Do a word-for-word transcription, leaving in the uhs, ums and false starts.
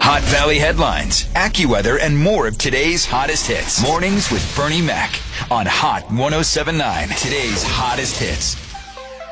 Hot Valley headlines, AccuWeather, and more of today's hottest hits. Mornings with Bernie Mac on Hot one oh seven point nine. Today's hottest hits.